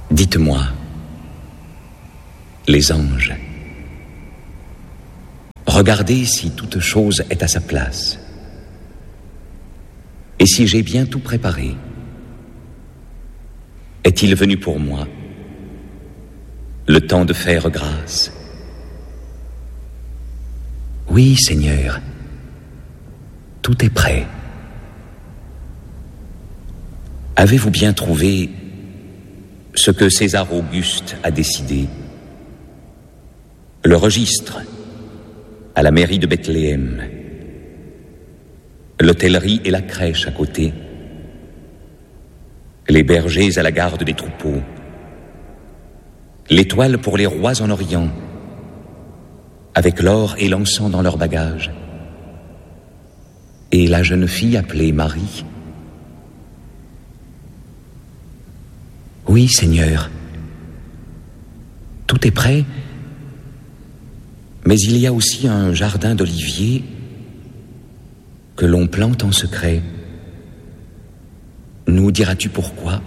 Dites-moi, les anges, regardez si toute chose est à sa place, et si j'ai bien tout préparé. Est-il venu pour moi le temps de faire grâce? Oui, Seigneur, tout est prêt. Avez-vous bien trouvé ce que César Auguste a décidé? Le registre à la mairie de Bethléem, l'hôtellerie et la crèche à côté, les bergers à la garde des troupeaux, l'étoile pour les rois en Orient, avec l'or et l'encens dans leurs bagages, et la jeune fille appelée Marie. Oui, Seigneur, tout est prêt, mais il y a aussi un jardin d'oliviers que l'on plante en secret. Nous diras-tu pourquoi?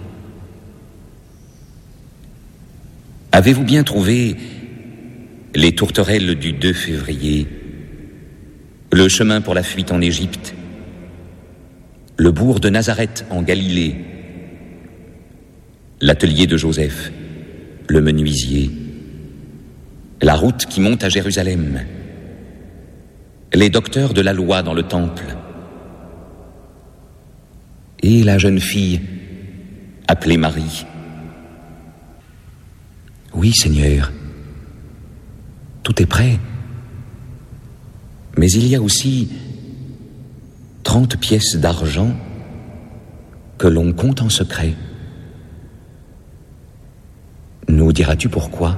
Avez-vous bien trouvé les tourterelles du 2 février, le chemin pour la fuite en Égypte, le bourg de Nazareth en Galilée, l'atelier de Joseph, le menuisier, la route qui monte à Jérusalem, les docteurs de la loi dans le temple, et la jeune fille appelée Marie? Oui, Seigneur, tout est prêt, mais il y a aussi 30 pièces d'argent que l'on compte en secret. Nous diras-tu pourquoi?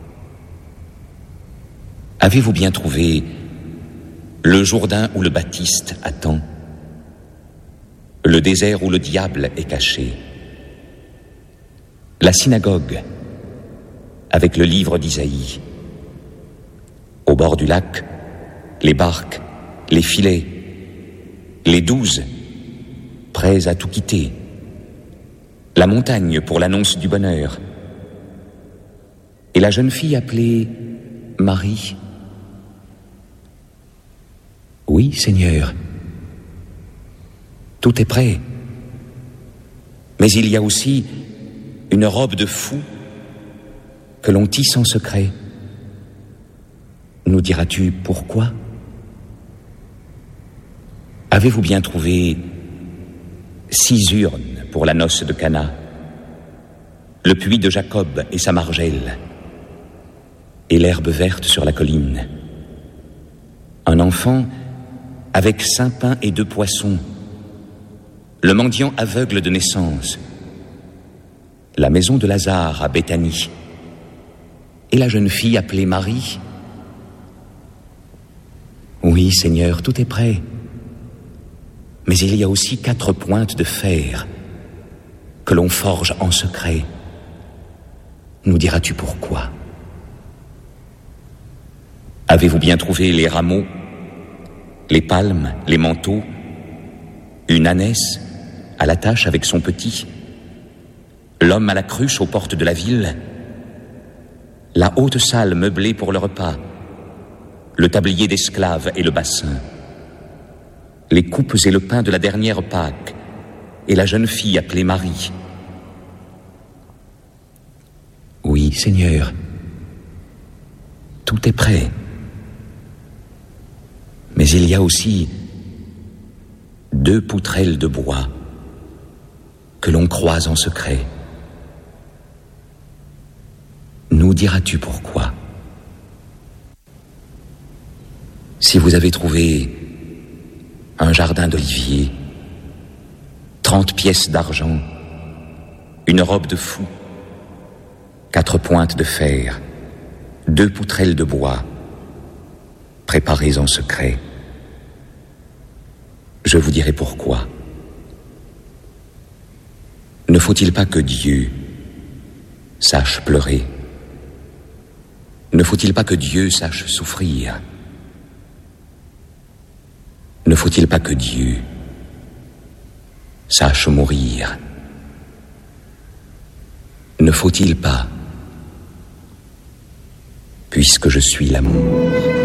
Avez-vous bien trouvé le Jourdain où le Baptiste attend, le désert où le diable est caché, la synagogue avec le livre d'Isaïe, au bord du lac, les barques, les filets, les 12 prêts à tout quitter, la montagne pour l'annonce du bonheur, et la jeune fille appelée Marie? Oui, Seigneur, tout est prêt, mais il y a aussi une robe de fou que l'on tisse en secret. Nous diras-tu pourquoi? Avez-vous bien trouvé 6 urnes pour la noce de Cana, le puits de Jacob et sa margelle, et l'herbe verte sur la colline, un enfant avec 5 pains et 2 poissons, le mendiant aveugle de naissance, la maison de Lazare à Béthanie, et la jeune fille appelée Marie? Oui, Seigneur, tout est prêt, mais il y a aussi 4 pointes de fer que l'on forge en secret. Nous diras-tu pourquoi? Avez-vous bien trouvé les rameaux, les palmes, les manteaux, une ânesse à la tâche avec son petit, l'homme à la cruche aux portes de la ville, la haute salle meublée pour le repas, le tablier d'esclaves et le bassin, les coupes et le pain de la dernière Pâque, et la jeune fille appelée Marie? Oui, Seigneur, tout est prêt, mais il y a aussi 2 poutrelles de bois que l'on croise en secret. Nous diras-tu pourquoi? Si vous avez trouvé un jardin d'oliviers, 30 pièces d'argent, une robe de fou, 4 pointes de fer, 2 poutrelles de bois, préparées en secret, je vous dirai pourquoi. Ne faut-il pas que Dieu sache pleurer? Ne faut-il pas que Dieu sache souffrir? Ne faut-il pas que Dieu sache mourir? Ne faut-il pas, puisque je suis l'amour,